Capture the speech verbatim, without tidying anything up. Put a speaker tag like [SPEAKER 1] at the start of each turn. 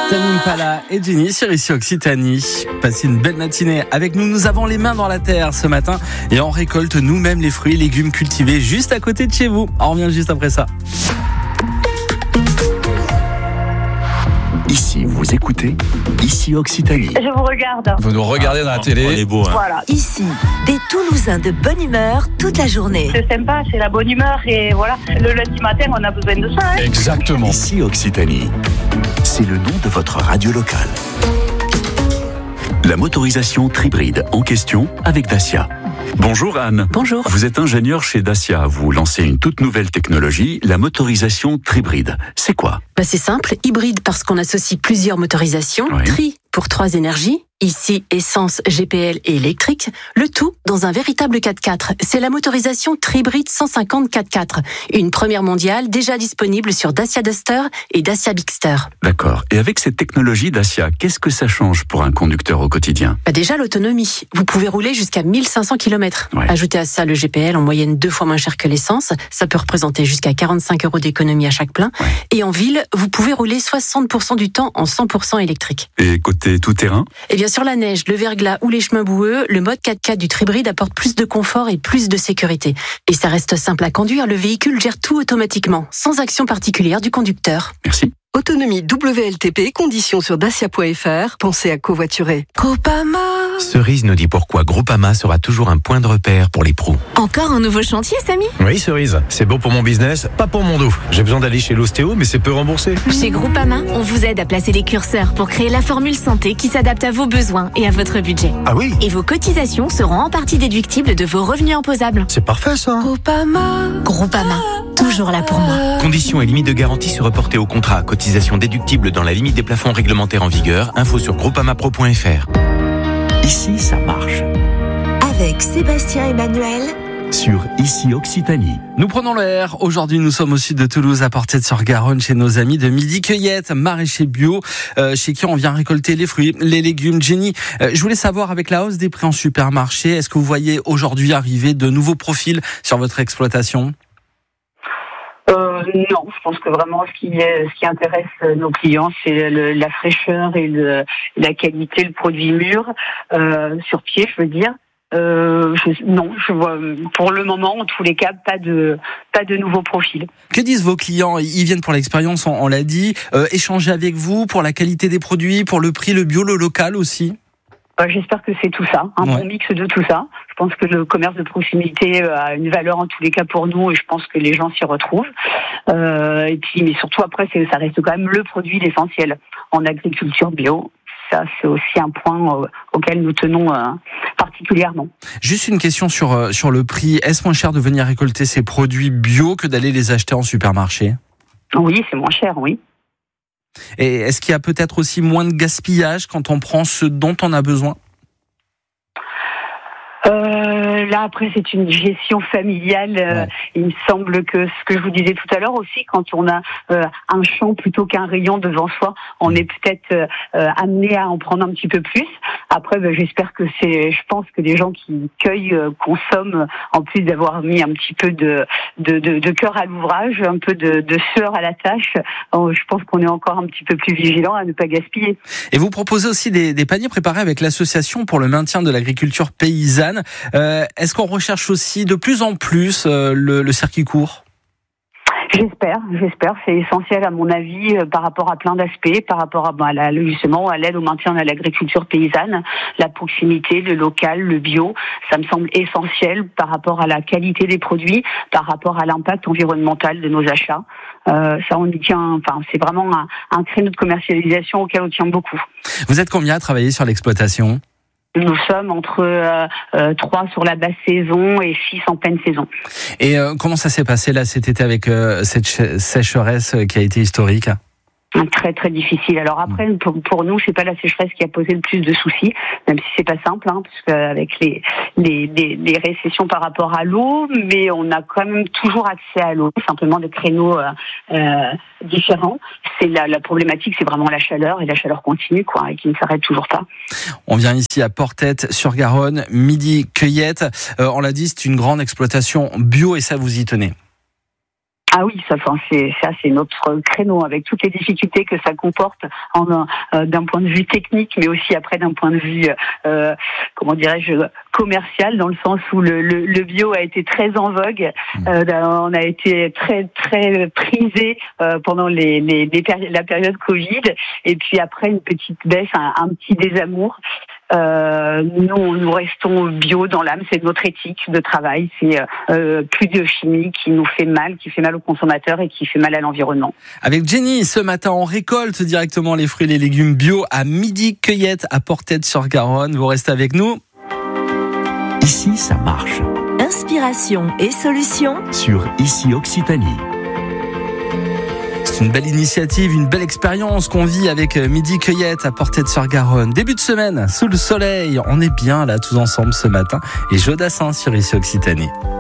[SPEAKER 1] Tame Impala et Jenny sur ici Occitanie. Passez une belle matinée avec nous. Nous avons les mains dans la terre ce matin et on récolte nous-mêmes les fruits et légumes cultivés juste à côté de chez vous. On revient juste après ça.
[SPEAKER 2] Ici, vous écoutez Ici Occitanie.
[SPEAKER 3] Je vous regarde.
[SPEAKER 4] Vous nous regardez ah, dans la télé.
[SPEAKER 5] On est beau, hein.
[SPEAKER 3] Voilà.
[SPEAKER 6] Ici, des Toulousains de bonne humeur toute la journée.
[SPEAKER 3] C'est sympa, c'est la bonne humeur et voilà. Le lundi matin, on a besoin de ça. Hein.
[SPEAKER 4] Exactement.
[SPEAKER 2] Ici Occitanie. C'est le nom de votre radio locale. La motorisation Tribride en question avec Dacia. Bonjour Anne.
[SPEAKER 6] Bonjour.
[SPEAKER 2] Vous êtes ingénieur chez Dacia. Vous lancez une toute nouvelle technologie, la motorisation Tribride. C'est quoi ?
[SPEAKER 7] Bah c'est simple, hybride parce qu'on associe plusieurs motorisations,
[SPEAKER 2] Oui.
[SPEAKER 7] tri pour trois énergies, ici essence, G P L et électrique, le tout dans un véritable quatre-quatre. C'est la motorisation Tribride cent cinquante quatre-quatre, une première mondiale déjà disponible sur Dacia Duster et Dacia Bigster.
[SPEAKER 2] D'accord. Et avec cette technologie Dacia, qu'est-ce que ça change pour un conducteur au quotidien ?
[SPEAKER 7] Bah déjà l'autonomie, vous pouvez rouler jusqu'à mille cinq cents kilomètres.
[SPEAKER 2] Ouais.
[SPEAKER 7] Ajoutez à ça le G P L en moyenne deux fois moins cher que l'essence, ça peut représenter jusqu'à quarante-cinq euros d'économie à chaque plein.
[SPEAKER 2] Ouais.
[SPEAKER 7] Et en ville, vous pouvez rouler soixante pour cent du temps en cent pour cent électrique.
[SPEAKER 2] Et côté tout-terrain ?
[SPEAKER 7] Et bien sur la neige, le verglas ou les chemins boueux, le mode quatre-quatre du Tribride apporte plus de confort et plus de sécurité. Et ça reste simple à conduire, le véhicule gère tout automatiquement, sans action particulière du conducteur.
[SPEAKER 2] Merci.
[SPEAKER 8] Autonomie W L T P, conditions sur dacia point f r. Pensez à covoiturer.
[SPEAKER 6] Groupama.
[SPEAKER 9] Cerise nous dit pourquoi Groupama sera toujours un point de repère pour les pros.
[SPEAKER 10] Encore un nouveau chantier, Samy ?
[SPEAKER 9] Oui, Cerise, c'est bon pour mon business, pas pour mon dos. J'ai besoin d'aller chez l'ostéo, mais c'est peu remboursé.
[SPEAKER 10] Chez Groupama, on vous aide à placer les curseurs pour créer la formule santé qui s'adapte à vos besoins et à votre budget.
[SPEAKER 9] Ah oui ?
[SPEAKER 10] Et vos cotisations seront en partie déductibles de vos revenus imposables.
[SPEAKER 9] C'est parfait ça.
[SPEAKER 10] Groupama. Groupama, toujours là pour moi.
[SPEAKER 9] Conditions et limites de garantie se reporter au contrat. Cotisation déductible dans la limite des plafonds réglementaires en vigueur. Info sur groupamapro point f r.
[SPEAKER 2] Ici, ça marche.
[SPEAKER 6] Avec Sébastien Emmanuel.
[SPEAKER 2] Sur Ici Occitanie.
[SPEAKER 1] Nous prenons l'air. Aujourd'hui, nous sommes au sud de Toulouse, à Portet-sur-Garonne, chez nos amis de Midi Cueillette, maraîchers bio, euh, chez qui on vient récolter les fruits, les légumes. Jenny, euh, je voulais savoir, avec la hausse des prix en supermarché, est-ce que vous voyez aujourd'hui arriver de nouveaux profils sur votre exploitation ?
[SPEAKER 3] Euh, non, je pense que vraiment ce qui, ce qui intéresse nos clients, c'est le, la fraîcheur et le, la qualité, le produit mûr, euh, sur pied, je veux dire. Euh, je, non, je vois pour le moment, en tous les cas, pas de pas de nouveaux profils.
[SPEAKER 1] Que disent vos clients ? Ils viennent pour l'expérience, on, on l'a dit, euh, échanger avec vous pour la qualité des produits, pour le prix, le bio, le local aussi ?
[SPEAKER 3] Euh, j'espère que c'est tout ça, un
[SPEAKER 1] Ouais.
[SPEAKER 3] bon mix de tout ça. Je pense que le commerce de proximité a une valeur en tous les cas pour nous et je pense que les gens s'y retrouvent. Euh, et puis, mais surtout après, c'est, ça reste quand même le produit l'essentiel en agriculture bio. Ça, c'est aussi un point euh, auquel nous tenons euh, particulièrement.
[SPEAKER 1] Juste une question sur, euh, sur le prix. Est-ce moins cher de venir récolter ces produits bio que d'aller les acheter en supermarché ?
[SPEAKER 3] Oui, c'est moins cher, oui.
[SPEAKER 1] Et est-ce qu'il y a peut-être aussi moins de gaspillage quand on prend ce dont on a besoin ?
[SPEAKER 3] Euh, là, après, c'est une gestion familiale. Euh,
[SPEAKER 1] Ouais.
[SPEAKER 3] Il me semble que ce que je vous disais tout à l'heure aussi, quand on a euh, un champ plutôt qu'un rayon devant soi, on est peut-être euh, amené à en prendre un petit peu plus. Après, ben, j'espère que c'est, je pense que les gens qui cueillent euh, consomment, en plus d'avoir mis un petit peu de de, de, de cœur à l'ouvrage, un peu de, de sueur à la tâche. Euh, je pense qu'on est encore un petit peu plus vigilant à ne pas gaspiller.
[SPEAKER 1] Et vous proposez aussi des, des paniers préparés avec l'association pour le maintien de l'agriculture paysanne. Euh, est-ce qu'on recherche aussi de plus en plus euh, le, le circuit court ?
[SPEAKER 3] J'espère, j'espère. C'est essentiel à mon avis euh, par rapport à plein d'aspects, par rapport à, bah, la, justement à l'aide au maintien de l'agriculture paysanne, la proximité, le local, le bio. Ça me semble essentiel par rapport à la qualité des produits, par rapport à l'impact environnemental de nos achats. Euh, ça, on y tient. Enfin, c'est vraiment un, un créneau de commercialisation auquel on tient beaucoup.
[SPEAKER 1] Vous êtes combien à travailler sur l'exploitation ?
[SPEAKER 3] Nous sommes entre euh, euh, trois sur la basse saison et six en pleine saison.
[SPEAKER 1] Et euh, comment ça s'est passé là cet été avec euh, cette ch- sécheresse qui a été historique ?
[SPEAKER 3] Très très difficile. Alors après, pour, pour nous, c'est pas la sécheresse qui a posé le plus de soucis, même si c'est pas simple, hein, parce qu'avec les, les les les récessions par rapport à l'eau, mais on a quand même toujours accès à l'eau, simplement des créneaux euh, euh, différents. C'est la, la problématique, c'est vraiment la chaleur et la chaleur continue, quoi, et qui ne s'arrête toujours pas.
[SPEAKER 1] On vient ici à Portet-sur-Garonne, Midi Cueillette. Euh, on l'a dit, c'est une grande exploitation bio et ça vous y tenez.
[SPEAKER 3] Ah oui, ça, enfin, c'est ça, c'est notre créneau avec toutes les difficultés que ça comporte en, euh, d'un point de vue technique, mais aussi après d'un point de vue, euh, comment dirais-je, commercial, dans le sens où le, le, le bio a été très en vogue. Euh, on a été très très prisé euh, pendant les, les, les péri- la période Covid, et puis après une petite baisse, un, un petit désamour. Euh, nous, nous restons bio dans l'âme, c'est notre éthique de travail, c'est euh, plus de chimie qui nous fait mal, qui fait mal aux consommateurs et qui fait mal à l'environnement.
[SPEAKER 1] Avec Jenny, ce matin, on récolte directement les fruits et les légumes bio à Midi Cueillette à Portet-sur-Garonne. Vous restez avec nous.
[SPEAKER 2] Ici, ça marche.
[SPEAKER 6] Inspiration et solutions
[SPEAKER 2] Sur Ici Occitanie.
[SPEAKER 1] C'est une belle initiative, une belle expérience qu'on vit avec Midi Cueillette à Portet-sur-Garonne. Début de semaine, sous le soleil, on est bien là tous ensemble ce matin. Et Jodassin sur Ici Occitanie.